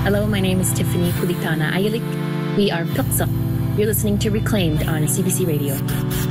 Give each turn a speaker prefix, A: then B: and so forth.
A: Hello, my name is Tiffany Kulitana Ayalik. We are Pilksak. You're listening to Reclaimed on CBC Radio.